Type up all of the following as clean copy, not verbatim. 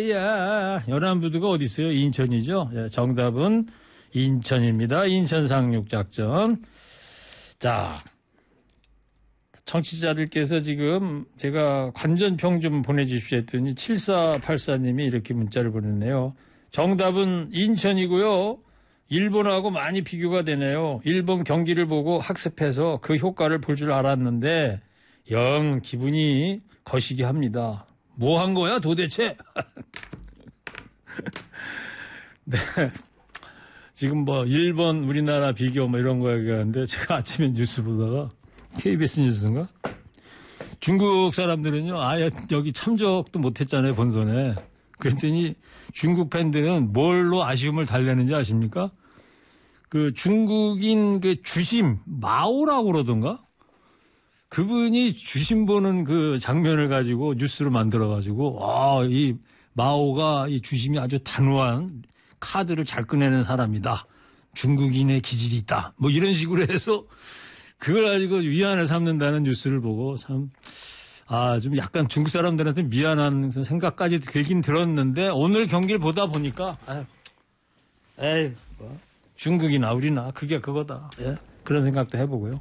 야야야. 연안부두가 어디 있어요? 인천이죠. 예, 정답은 인천입니다. 인천 상륙작전. 자, 청취자들께서 지금 제가 관전평 좀 보내주십시오 했더니 7484님이 이렇게 문자를 보냈네요. 정답은 인천이고요. 일본하고 많이 비교가 되네요. 일본 경기를 보고 학습해서 그 효과를 볼 줄 알았는데 영 기분이 거시기 합니다. 뭐 한 거야 도대체? 네. 지금 뭐 일본 우리나라 비교 뭐 이런 거 얘기하는데 제가 아침에 뉴스 보다가 KBS 뉴스인가? 중국 사람들은요 아예 여기 참석도 못했잖아요 본선에. 그랬더니 중국 팬들은 뭘로 아쉬움을 달래는지 아십니까? 그 중국인 그 주심 마오라고 그러던가? 그분이 주심 보는 그 장면을 가지고 뉴스로 만들어가지고 이 마오가 이 주심이 아주 단호한 카드를 잘 꺼내는 사람이다. 중국인의 기질이 있다. 뭐 이런 식으로 해서 그걸 가지고 위안을 삼는다는 뉴스를 보고 참 좀 약간 중국 사람들한테 미안한 생각까지 들긴 들었는데 오늘 경기를 보다 보니까 뭐 중국이나 우리나 그게 그거다. 예? 그런 생각도 해보고요.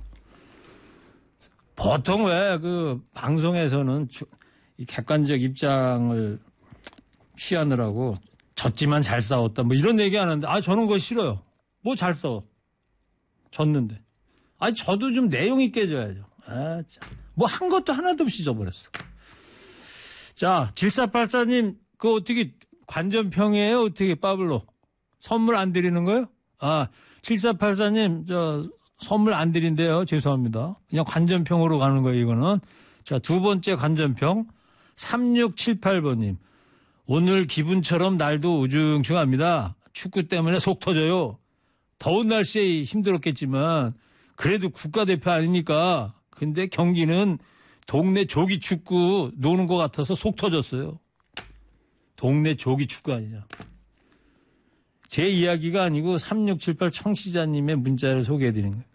보통 왜 그 방송에서는 이 객관적 입장을 취하느라고 졌지만 잘 싸웠다 뭐 이런 얘기 하는데 저는 그거 싫어요. 뭐 잘 싸워. 졌는데. 저도 좀 내용 있게 해줘야죠. 뭐 한 것도 하나도 없이 져버렸어. 자, 7484님, 그거 어떻게 관전평이에요? 어떻게 빠블로? 선물 안 드리는 거예요? 7484님, 선물 안 드린대요. 죄송합니다. 그냥 관전평으로 가는 거예요, 이거는. 자, 두 번째 관전평. 3678번님. 오늘 기분처럼 날도 우중충합니다. 축구 때문에 속 터져요. 더운 날씨에 힘들었겠지만, 그래도 국가대표 아닙니까? 근데 경기는 동네 조기 축구 노는 것 같아서 속 터졌어요. 동네 조기 축구 아니냐. 제 이야기가 아니고 3678 청취자님의 문자를 소개해드린 거예요.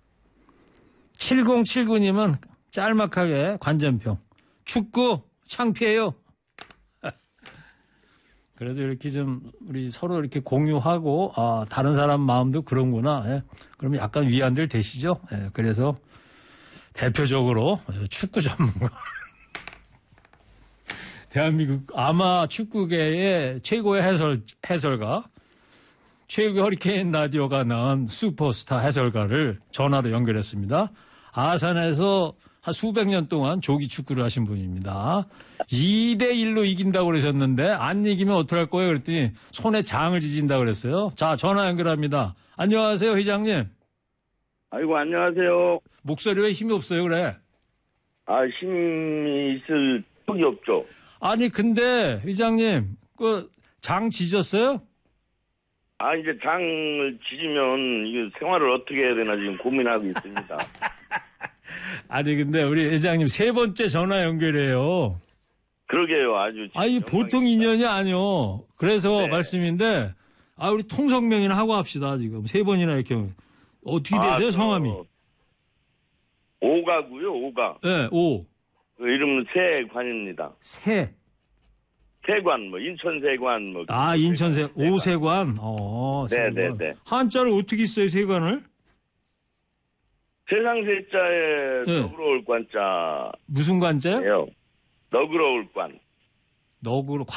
7079님은 짤막하게 관전평. 축구 창피해요. 그래도 이렇게 좀 우리 서로 이렇게 공유하고 다른 사람 마음도 그런구나. 예. 그러면 약간 위안들 되시죠? 예. 그래서 대표적으로 축구 전문가. 대한민국 아마 축구계의 최고의 해설가. 최일구 허리케인 라디오가 낳은 슈퍼스타 해설가를 전화로 연결했습니다. 아산에서 한 수백 년 동안 조기 축구를 하신 분입니다. 2대1로 이긴다고 그러셨는데 안 이기면 어떡할 거예요? 그랬더니 손에 장을 지진다고 그랬어요. 자, 전화 연결합니다. 안녕하세요, 회장님. 아이고, 안녕하세요. 목소리 왜 힘이 없어요, 그래? 힘이 있을 적이 없죠. 아니, 근데 회장님, 장 지졌어요? 이제 장을 지지면 이게 생활을 어떻게 해야 되나 지금 고민하고 있습니다. 아니, 근데 우리 회장님 세 번째 전화 연결해요. 그러게요, 아주. 보통 인연이 아니요. 그래서 말씀인데, 우리 통성명이나 하고 합시다, 지금. 세 번이나 이렇게. 어떻게 되세요, 성함이? 오가고요, 오가. 네, 오. 그 이름은 세관입니다. 세관, 인천 세관, 인천 오세관? 네네네. 한자를 어떻게 써요, 세관을? 세상 세자에 너그러울 관자. 무슨 관자요? 너그러울 관. 너그러